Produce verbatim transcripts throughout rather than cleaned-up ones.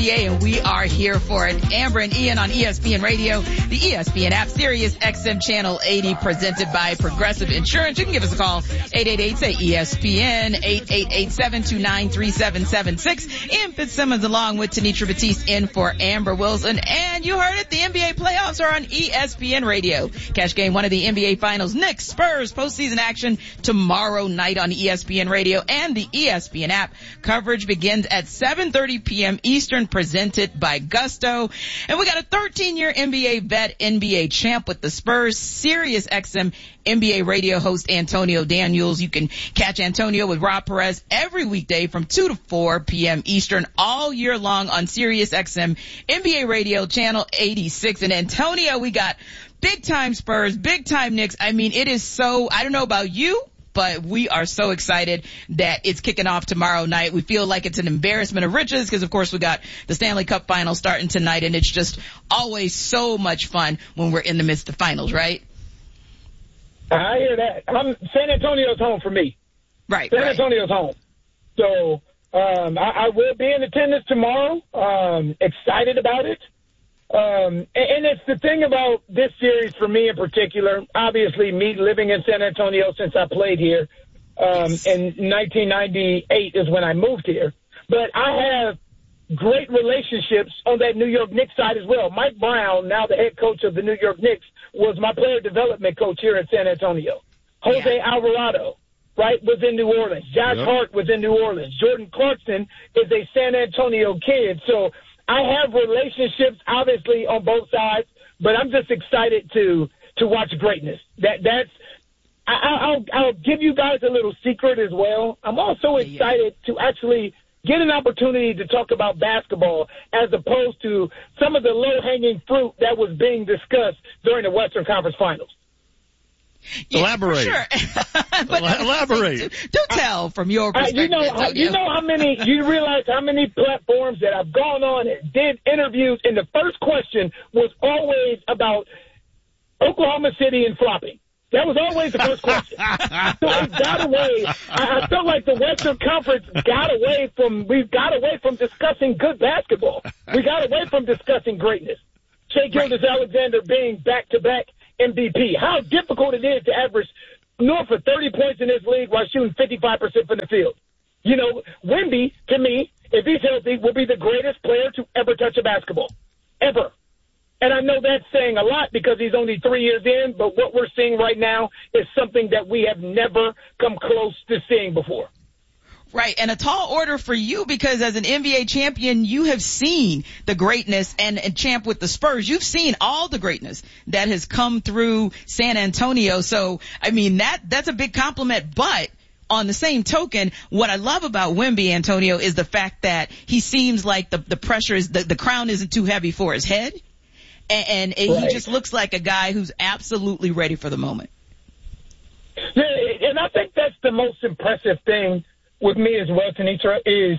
B A, and we are here for it. Amber and Ian on E S P N Radio, the E S P N app, Sirius X M Channel eighty, presented by Progressive Insurance. You can give us a call, eight eight eight, say E S P N, eight eight eight, seven two nine, three seven seven six. Ian Fitzsimmons along with Tanitra Batiste in for Amber Wilson. And you heard it, the N B A playoffs are on E S P N Radio. Catch game one of the N B A Finals, Knicks, Spurs, postseason action tomorrow night on E S P N Radio and the E S P N app. Coverage begins at seven thirty p.m. Eastern, presented by Gusto. And we got a thirteen-year N B A vet, N B A champ with the Spurs, Sirius X M N B A radio host Antonio Daniels. You can catch Antonio with Rob Perez every weekday from two to four p.m. Eastern all year long on Sirius X M N B A Radio Channel eighty-six. And Antonio, we got big time Spurs, big time Knicks. I mean, it is so, I don't know about you, but we are so excited that it's kicking off tomorrow night. We feel like it's an embarrassment of riches because, of course, we got the Stanley Cup Finals starting tonight, and it's just always so much fun when we're in the midst of finals, right? I hear that. I'm, San Antonio's home for me. Right. San right. Antonio's home. So um, I, I will be in attendance tomorrow. Um, excited about it. Um, and, and it's the thing about this series for me in particular, obviously me living in San Antonio since I played here, um, in nineteen ninety-eight is when I moved here. But I have great relationships on that New York Knicks side as well. Mike Brown, now the head coach of the New York Knicks, was my player development coach here in San Antonio. Jose yeah. Alvarado, right, was in New Orleans. Josh yep. Hart was in New Orleans. Jordan Clarkson is a San Antonio kid. So I have relationships, obviously, on both sides, but I'm just excited to to watch greatness. That that's I, I'll I'll give you guys a little secret as well. I'm also excited to actually get an opportunity to talk about basketball as opposed to some of the low-hanging fruit that was being discussed during the Western Conference Finals. Yeah, Elaborate. Sure. But Elaborate. Do, do tell from your Uh, perspective. you know, how, you know how many, you realize how many platforms that I've gone on and did interviews, and the first question was always about Oklahoma City and flopping. That was always the first question. So it got away. I, I felt like the Western Conference got away from, we got away from discussing good basketball. We got away from discussing greatness. Shai Gilgeous-Alexander being back-to-back M V P. How difficult it is to average north of thirty points in this league while shooting fifty-five percent from the field. You know, Wemby, to me, if he's healthy, will be the greatest player to ever touch a basketball. Ever. And I know that's saying a lot because he's only three years in, but what we're seeing right now is something that we have never come close to seeing before. Right, and a tall order for you because as an N B A champion, you have seen the greatness and, and champ with the Spurs. You've seen all the greatness that has come through San Antonio. So, I mean, that that's a big compliment. But on the same token, what I love about Wemby, Antonio, is the fact that he seems like the, the pressure is, the, the crown isn't too heavy for his head. And, and right. he just looks like a guy who's absolutely ready for the moment. And I think that's the most impressive thing with me as well, Tanitra, is,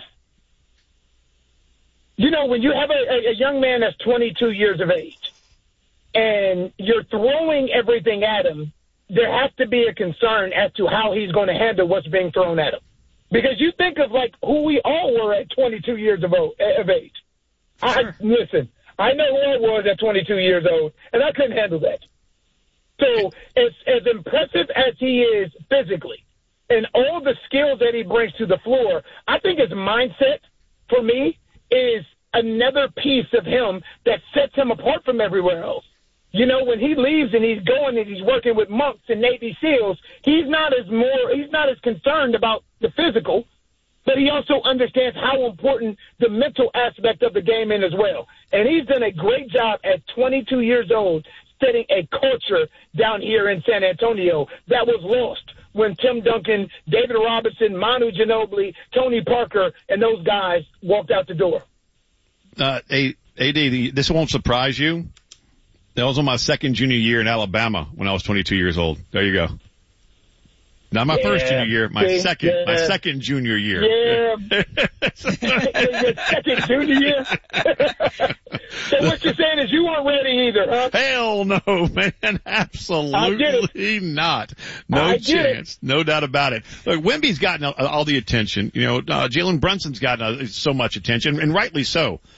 you know, when you have a, a young man that's twenty-two years of age and you're throwing everything at him, there has to be a concern as to how he's going to handle what's being thrown at him. Because you think of, like, who we all were at twenty-two years of, old, of age. Sure. I, listen, I know who I was at twenty-two years old, and I couldn't handle that. So as, as impressive as he is physically, and all the skills that he brings to the floor, I think his mindset, for me, is another piece of him that sets him apart from everywhere else. You know, when he leaves and he's going and he's working with monks and Navy SEALs, he's not as more, he's not as concerned about the physical, but he also understands how important the mental aspect of the game is as well. And he's done a great job at twenty-two years old setting a culture down here in San Antonio that was lost when Tim Duncan, David Robinson, Manu Ginobili, Tony Parker, and those guys walked out the door. Uh, A D, this won't surprise you. That was on my second junior year in Alabama when I was twenty-two years old. There you go. Not my yeah, first junior year, my see, second, yeah. my second junior year. Yeah. Your second junior year? So what you're saying is you weren't ready either, huh? Hell no, man. Absolutely not. No chance. No doubt about it. Look, Wemby's gotten all the attention. You know, uh, Jalen Brunson's gotten uh, so much attention, and rightly so.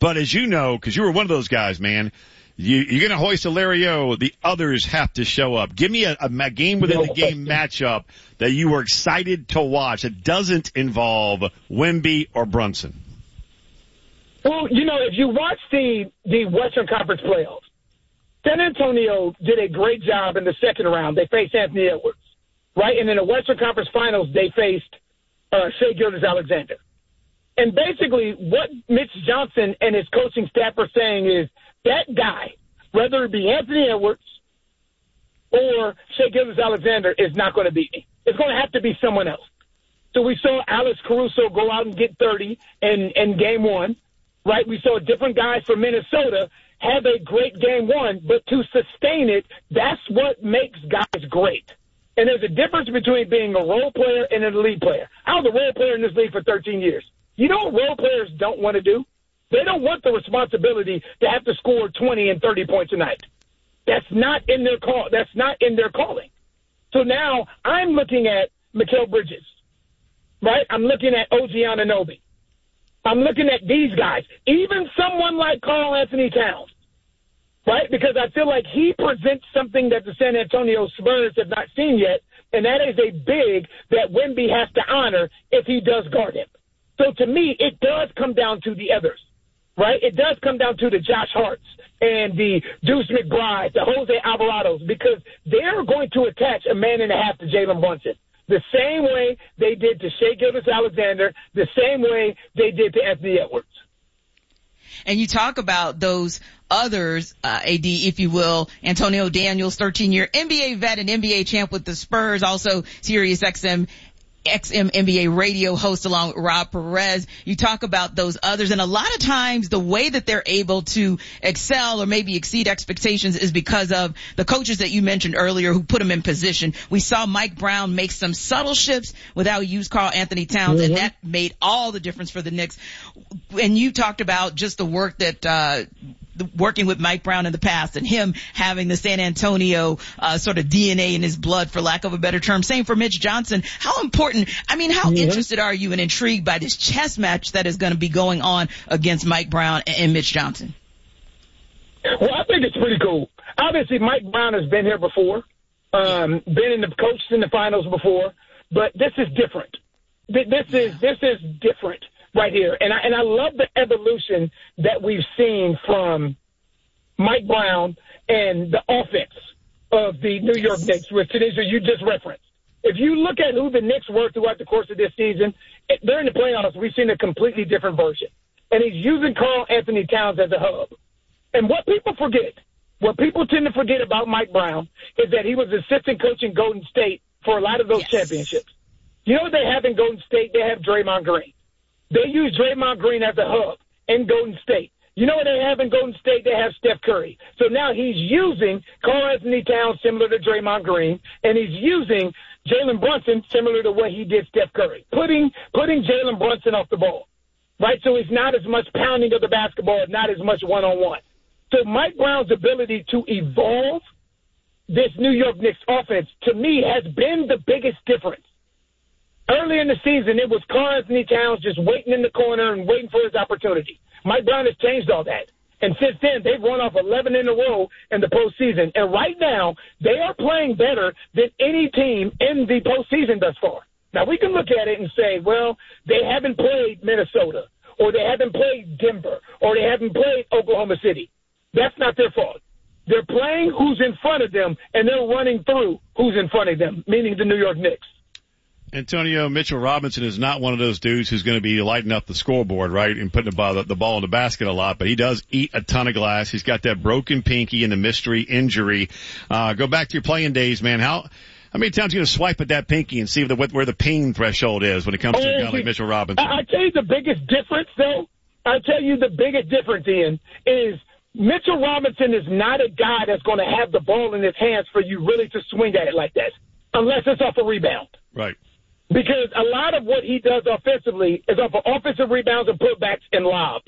But as you know, because you were one of those guys, man, you, you're going to hoist a Larry O. The others have to show up. Give me a, a game within the game matchup that you were excited to watch that doesn't involve Wemby or Brunson. Well, you know, if you watch the, the Western Conference playoffs, San Antonio did a great job in the second round. They faced Anthony Edwards, right? And in the Western Conference Finals, they faced uh, Shai Gilgeous-Alexander. And basically what Mitch Johnson and his coaching staff are saying is that guy, whether it be Anthony Edwards or Shai Gilgeous-Alexander, is not going to beat me. It's going to have to be someone else. So we saw Alex Caruso go out and get thirty in, in game one, right? We saw different guys from Minnesota have a great game one, but to sustain it, that's what makes guys great. And there's a difference between being a role player and an elite player. I was a role player in this league for thirteen years. You know what role players don't want to do? They don't want the responsibility to have to score twenty and thirty points a night. That's not in their call. That's not in their calling. So now I'm looking at Mikal Bridges, right? I'm looking at O G Anunoby. I'm looking at these guys, even someone like Karl Anthony Towns, right? Because I feel like he presents something that the San Antonio Spurs have not seen yet, and that is a big that Wemby has to honor if he does guard him. So to me, it does come down to the others, right? It does come down to the Josh Harts and the Deuce McBride, the Jose Alvarados, because they're going to attach a man and a half to Jalen Brunson. The same way they did to Shai Gilgeous-Alexander, the same way they did to Anthony Edwards. And you talk about those others, uh, A D, if you will, Antonio Daniels, thirteen-year N B A vet and N B A champ with the Spurs, also Sirius X M X M N B A radio host along with Rob Perez. You talk about those others, and a lot of times the way that they're able to excel or maybe exceed expectations is because of the coaches that you mentioned earlier who put them in position. We saw Mike Brown make some subtle shifts without use Karl Anthony Towns, mm-hmm. and that made all the difference for the Knicks. And you talked about just the work that uh working with Mike Brown in the past and him having the San Antonio uh sort of D N A in his blood, for lack of a better term. Same for Mitch Johnson. How important, I mean, how mm-hmm. interested are you and intrigued by this chess match that is going to be going on against Mike Brown and Mitch Johnson? Well, I think it's pretty cool. Obviously, Mike Brown has been here before, um, been in the coached in the finals before, but this is different. This is, this is different. Right here. And I, and I love the evolution that we've seen from Mike Brown and the offense of the New York Knicks, which Tanisha, you just referenced. If you look at who the Knicks were throughout the course of this season, during the playoffs, we've seen a completely different version. And he's using Karl Anthony Towns as a hub. And what people forget, what people tend to forget about Mike Brown is that he was assistant coaching Golden State for a lot of those yes. championships. You know what they have in Golden State? They have Draymond Green. They use Draymond Green as a hub in Golden State. You know what they have in Golden State? They have Steph Curry. So now he's using Karl Anthony Towns similar to Draymond Green, and he's using Jalen Brunson similar to what he did Steph Curry, putting putting Jalen Brunson off the ball, right? So it's not as much pounding of the basketball, not as much one-on-one. So Mike Brown's ability to evolve this New York Knicks offense, to me, has been the biggest difference. Early in the season, it was Karl Anthony Towns just waiting in the corner and waiting for his opportunity. Mike Brown has changed all that. And since then, they've run off eleven in a row in the postseason. And right now, they are playing better than any team in the postseason thus far. Now, we can look at it and say, well, they haven't played Minnesota, or they haven't played Denver, or they haven't played Oklahoma City. That's not their fault. They're playing who's in front of them, and they're running through who's in front of them, meaning the New York Knicks. Antonio, Mitchell Robinson is not one of those dudes who's going to be lighting up the scoreboard, right, and putting the ball, the ball in the basket a lot, but he does eat a ton of glass. He's got that broken pinky and the mystery injury. Uh, go back to your playing days, man. How, how many times are you going to swipe at that pinky and see the, where the pain threshold is when it comes to a guy like Mitchell Robinson? I, I tell you the biggest difference, though. I tell you the biggest difference, Ian, is Mitchell Robinson is not a guy that's going to have the ball in his hands for you really to swing at it like that, unless it's off a rebound. Right. Because a lot of what he does offensively is off of offensive rebounds and putbacks and lobs.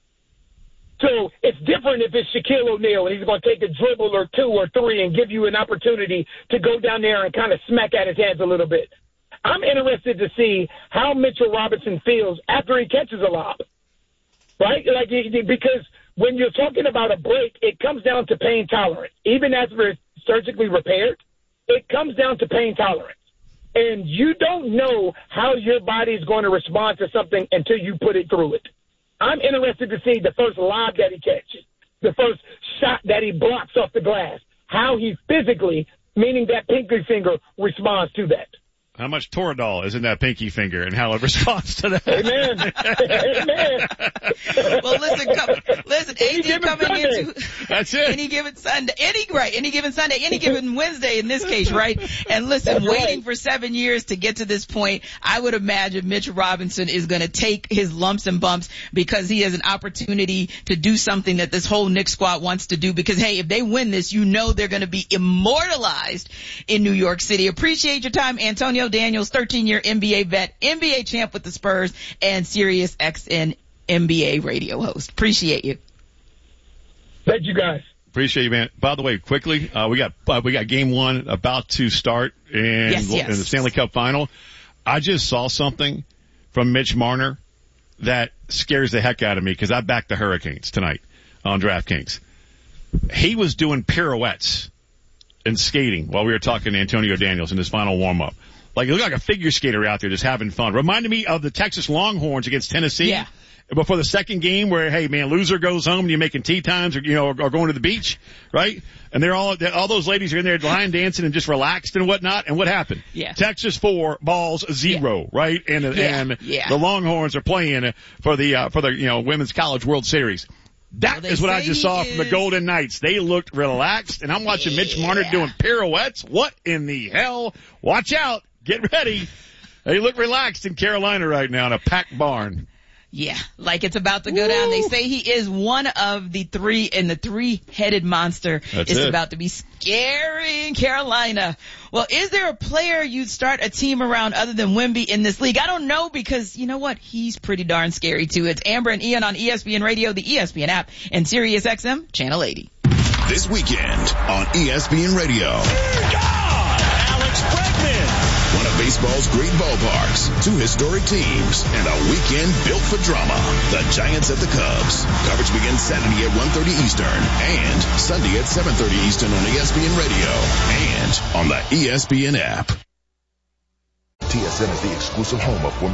So it's different if it's Shaquille O'Neal and he's going to take a dribble or two or three and give you an opportunity to go down there and kind of smack at his hands a little bit. I'm interested to see how Mitchell Robinson feels after he catches a lob. right? Like, because when you're talking about a break, it comes down to pain tolerance. Even after it's surgically repaired, it comes down to pain tolerance. And you don't know how your body is going to respond to something until you put it through it. I'm interested to see the first lob that he catches, the first shot that he blocks off the glass, how he physically, meaning that pinky finger, responds to that. How much Toradol is in that pinky finger and how it responds to that? Amen. Amen. Well, listen, come, listen, A D coming Sunday. into That's it. Any given Sunday, any right, any given Sunday, any given Wednesday in this case, right? And listen, That's waiting right. for seven years to get to this point, I would imagine Mitch Robinson is going to take his lumps and bumps because he has an opportunity to do something that this whole Knicks squad wants to do. Because hey, if they win this, you know they're going to be immortalized in New York City. Appreciate your time, Antonio Daniels, thirteen-year N B A vet, N B A champ with the Spurs, and Sirius X N N B A radio host. Appreciate you. Thank you, guys. Appreciate you, man. By the way, quickly, uh, we got uh, we got game one about to start in, Yes, yes. in the Stanley Cup final. I just saw something from Mitch Marner that scares the heck out of me because I backed the Hurricanes tonight on DraftKings. He was doing pirouettes and skating while we were talking to Antonio Daniels in his final warm-up. Like, he looked like a figure skater out there just having fun. Reminded me of the Texas Longhorns against Tennessee. Yeah. Before the second game where, hey, man, loser goes home and you're making tea times or, you know, or, or going to the beach, right? And they're all, they're, all those ladies are in there line dancing and just relaxed and whatnot. And what happened? Yeah. Texas four, balls zero, yeah. right? And, yeah. and yeah. the Longhorns are playing for the, uh, for the, you know, Women's College World Series. That well, is what I just saw is. from the Golden Knights. They looked relaxed, and I'm watching yeah. Mitch Marner doing pirouettes. What in the hell? Watch out. Get ready. They look relaxed in Carolina right now in a packed barn. Yeah, like it's about to go Woo. down. They say he is one of the three, and the three-headed monster That's is it. about to be scary in Carolina. Well, is there a player you'd start a team around other than Wemby in this league? I don't know because, you know what? He's pretty darn scary, too. It's Amber and Ian on E S P N Radio, the E S P N app, and Sirius X M, Channel eighty. This weekend on E S P N Radio. Alex Bregman. One of baseball's great ballparks, two historic teams, and a weekend built for drama. The Giants at the Cubs. Coverage begins Saturday at one thirty Eastern and Sunday at seven thirty Eastern on E S P N Radio and on the E S P N app. T S N is the exclusive home of women's